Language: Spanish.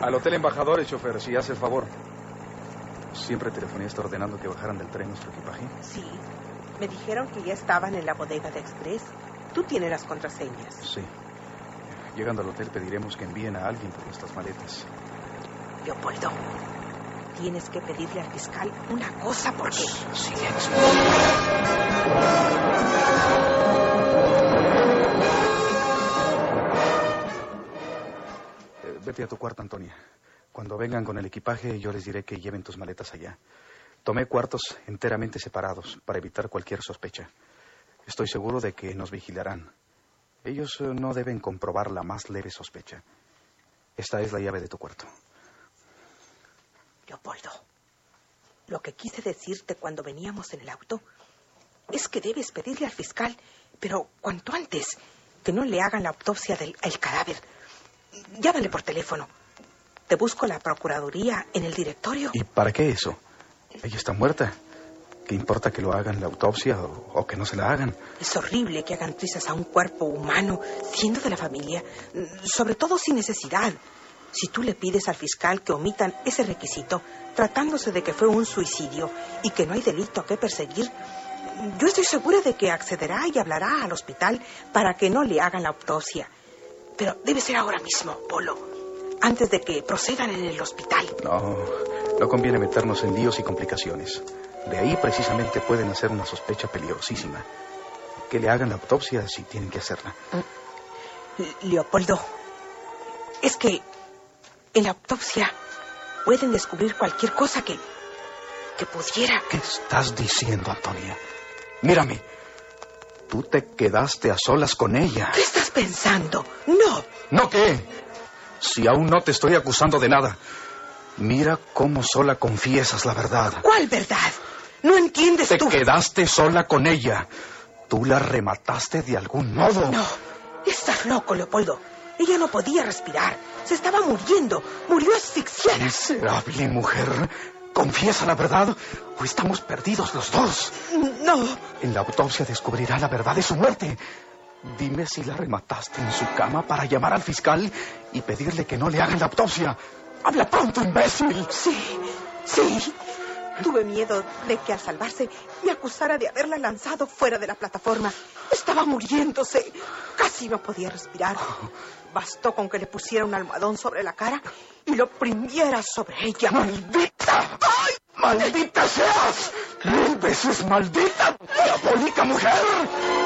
Al Hotel Embajadores, chofer, si hace el favor. ¿Siempre telefonías ordenando que bajaran del tren nuestro equipaje? Sí. Me dijeron que ya estaban en la bodega de Express. Tú tienes las contraseñas. Sí. Llegando al hotel pediremos que envíen a alguien por nuestras maletas. Leopoldo, tienes que pedirle al fiscal una cosa porque... Silencio. Vete a tu cuarto, Antonia. Cuando vengan con el equipaje, yo les diré que lleven tus maletas allá. Tomé cuartos enteramente separados para evitar cualquier sospecha. Estoy seguro de que nos vigilarán. Ellos no deben comprobar la más leve sospecha. Esta es la llave de tu cuarto. Leopoldo, lo que quise decirte cuando veníamos en el auto es que debes pedirle al fiscal, pero cuanto antes, que no le hagan la autopsia del cadáver. Llámale por teléfono. Te busco la procuraduría en el directorio. ¿Y para qué eso? Ella está muerta. ¿Qué importa que lo hagan la autopsia o que no se la hagan? Es horrible que hagan trizas a un cuerpo humano siendo de la familia, sobre todo sin necesidad. Si tú le pides al fiscal que omitan ese requisito, tratándose de que fue un suicidio y que no hay delito que perseguir, yo estoy segura de que accederá y hablará al hospital para que no le hagan la autopsia. Pero debe ser ahora mismo, Polo, antes de que procedan en el hospital. No conviene meternos en líos y complicaciones. De ahí precisamente pueden hacer una sospecha peligrosísima. Que le hagan la autopsia si tienen que hacerla. Leopoldo, es que en la autopsia pueden descubrir cualquier cosa que pudiera... ¿Qué estás diciendo, Antonia? Mírame. Tú te quedaste a solas con ella. ¿Qué estás pensando? No. ¿No qué? Si aún no te estoy acusando de nada. Mira cómo sola confiesas la verdad. ¿Cuál verdad? No entiendes tú. Te quedaste sola con ella. Tú la remataste de algún modo. No, estás loco, Leopoldo. Ella no podía respirar. Se estaba muriendo. Murió asfixiada. Miserable mujer. Confiesa la verdad o estamos perdidos los dos. No. En la autopsia descubrirá la verdad de su muerte. Dime si la remataste en su cama para llamar al fiscal y pedirle que no le hagan la autopsia. ¡Habla pronto, imbécil! Sí. Tuve miedo de que al salvarse me acusara de haberla lanzado fuera de la plataforma. Estaba muriéndose. Casi no podía respirar. Bastó con que le pusiera un almohadón sobre la cara y lo oprimiera sobre ella. ¡Maldita! ¡Ay! ¡Maldita seas! ¡1000 veces maldita! ¡Diabólica mujer!